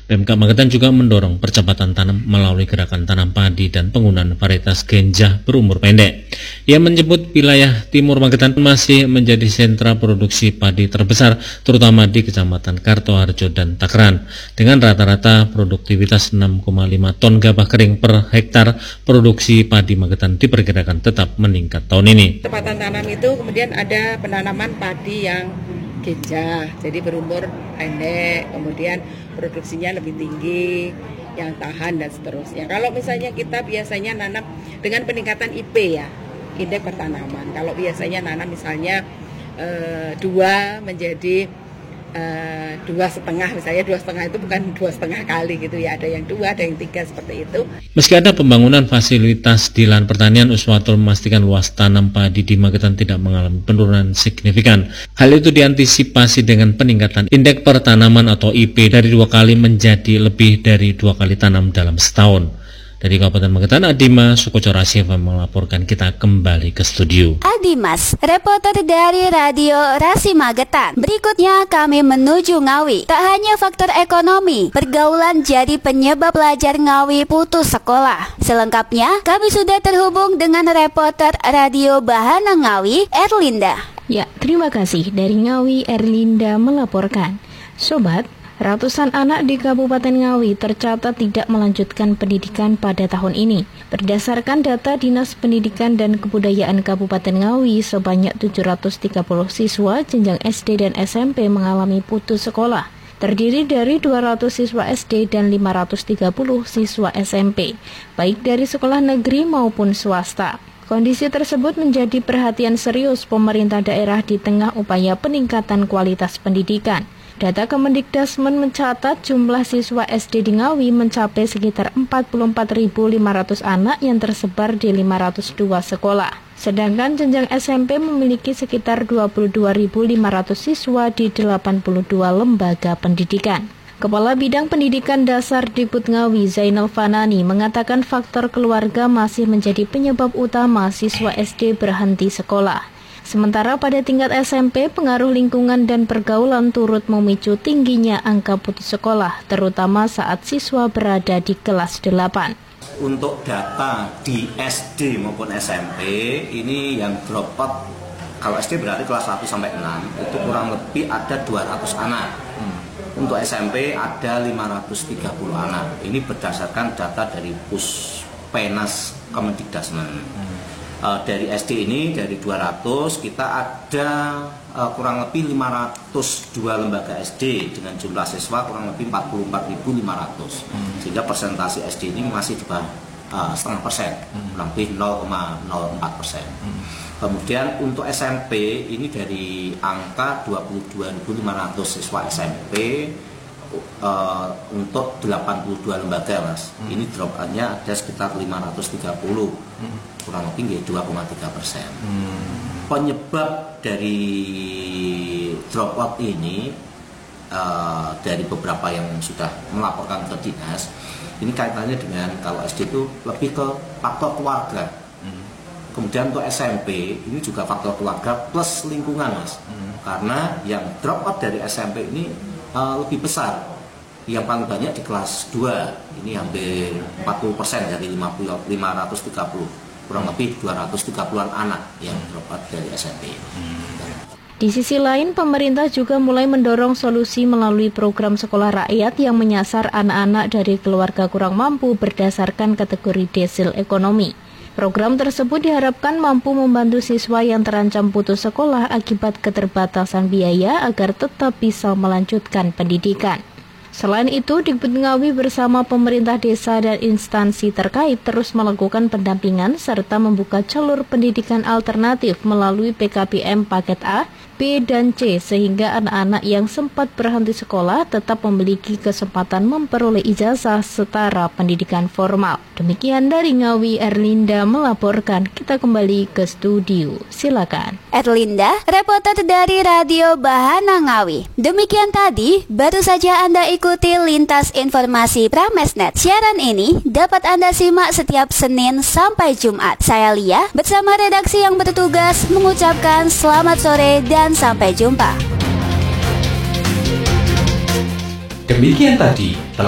PMK Magetan juga mendorong percepatan tanam melalui gerakan tanam padi dan penggunaan varietas ganja berumur pendek. Ia menyebut wilayah Timur Magetan masih menjadi sentra produksi padi terbesar, terutama di Kecamatan Kartoharjo dan Takran. Dengan rata-rata produktivitas 6,5 ton gabah kering per hektar, produksi padi Magetan diperkirakan tetap meningkat tahun ini. Percepatan tanam itu kemudian ada penanaman padi yang ganja, jadi berumur pendek, kemudian produksinya lebih tinggi, yang tahan dan seterusnya. Kalau misalnya kita biasanya nanam dengan peningkatan IP ya, indeks pertanaman. Kalau biasanya nanam misalnya 2 menjadi 2,5, misalnya 2,5 itu bukan 2,5 kali gitu ya, ada yang 2, ada yang 3 seperti itu. Meski ada pembangunan fasilitas di lahan pertanian, Uswatul memastikan luas tanam padi di Magetan tidak mengalami penurunan signifikan. Hal itu diantisipasi dengan peningkatan indeks pertanaman atau IP dari 2 kali menjadi lebih dari 2 kali tanam dalam setahun. Dari Kabupaten Magetan, Adimas Sukoco-Rasyieva melaporkan. Kita kembali ke studio. Adimas, reporter dari Radio Rasi Magetan. Berikutnya kami menuju Ngawi. Tak hanya faktor ekonomi, pergaulan jadi penyebab pelajar Ngawi putus sekolah. Selengkapnya, kami sudah terhubung dengan reporter Radio Bahana Ngawi, Erlinda. Ya, terima kasih. Dari Ngawi, Erlinda melaporkan. Sobat, ratusan anak di Kabupaten Ngawi tercatat tidak melanjutkan pendidikan pada tahun ini. Berdasarkan data Dinas Pendidikan dan Kebudayaan Kabupaten Ngawi, sebanyak 730 siswa jenjang SD dan SMP mengalami putus sekolah. Terdiri dari 200 siswa SD dan 530 siswa SMP, baik dari sekolah negeri maupun swasta. Kondisi tersebut menjadi perhatian serius pemerintah daerah di tengah upaya peningkatan kualitas pendidikan. Data Kemendikdasmen mencatat jumlah siswa SD di Ngawi mencapai sekitar 44.500 anak yang tersebar di 502 sekolah. Sedangkan jenjang SMP memiliki sekitar 22.500 siswa di 82 lembaga pendidikan. Kepala Bidang Pendidikan Dasar Dikbud Ngawi, Zainal Fanani, mengatakan faktor keluarga masih menjadi penyebab utama siswa SD berhenti sekolah. Sementara pada tingkat SMP, pengaruh lingkungan dan pergaulan turut memicu tingginya angka putus sekolah, terutama saat siswa berada di kelas 8. Untuk data di SD maupun SMP, ini yang drop out, kalau SD berarti kelas 1 sampai 6, itu kurang lebih ada 200 anak. Untuk SMP ada 530 anak. Ini berdasarkan data dari Puspenas Kemendikdasmen. Dari SD ini, dari 200, kita ada kurang lebih 502 lembaga SD dengan jumlah siswa kurang lebih 44.500. Sehingga persentase SD ini masih di bawah 0,5%, kurang lebih 0,04%. Kemudian untuk SMP ini dari angka 22.500 siswa SMP untuk 82 lembaga, Mas. Ini drop-nya ada sekitar 530, kurang lebih 2,3%. Penyebab dari drop out ini dari beberapa yang sudah melaporkan ke dinas, ini kaitannya dengan kalau SD itu lebih ke faktor keluarga. Kemudian untuk SMP ini juga faktor keluarga plus lingkungan, Mas. Karena yang drop out dari SMP ini lebih besar. Yang paling banyak di kelas 2, ini hampir 40% dari 530, kurang lebih 230-an anak yang drop out dari SMP. Di sisi lain, pemerintah juga mulai mendorong solusi melalui program sekolah rakyat yang menyasar anak-anak dari keluarga kurang mampu berdasarkan kategori desil ekonomi. Program tersebut diharapkan mampu membantu siswa yang terancam putus sekolah akibat keterbatasan biaya agar tetap bisa melanjutkan pendidikan. Selain itu, Dikbud Ngawi bersama pemerintah desa dan instansi terkait terus melakukan pendampingan serta membuka jalur pendidikan alternatif melalui PKBM paket A, B, dan C sehingga anak-anak yang sempat berhenti sekolah tetap memiliki kesempatan memperoleh ijazah setara pendidikan formal. Demikian dari Ngawi, Erlinda melaporkan. Kita kembali ke studio. Silakan. Erlinda, reporter dari Radio Bahana Ngawi. Demikian tadi, baru saja Anda ikuti lintas informasi Pramesnet. Siaran ini dapat Anda simak setiap Senin sampai Jumat. Saya Lia bersama redaksi yang bertugas mengucapkan selamat sore dan sampai jumpa. Demikian tadi